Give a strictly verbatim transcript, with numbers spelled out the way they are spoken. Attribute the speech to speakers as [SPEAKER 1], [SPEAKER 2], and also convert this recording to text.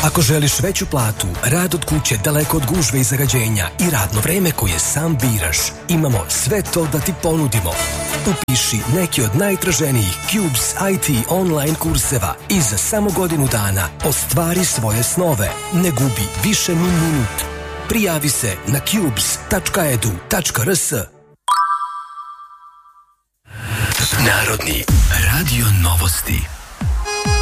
[SPEAKER 1] Ako želiš veću platu, rad od kuće daleko od gužve i zagađenja i radno vreme koje sam biraš, imamo sve to da ti ponudimo. Upiši neki od najtraženijih Cubes I T online kurseva i za samo godinu dana ostvari svoje snove. Ne gubi više ni minut. Prijavi se na cubes tačka edu tačka rs. Narodni radio novosti.